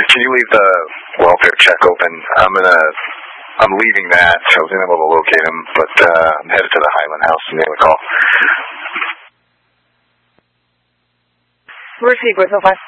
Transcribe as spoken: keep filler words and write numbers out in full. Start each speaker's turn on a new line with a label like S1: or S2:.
S1: can you leave the welfare check open? I'm gonna, I'm leaving that. I was unable to locate him, but uh, I'm headed to the Highland House to make a call.
S2: Received with oh five.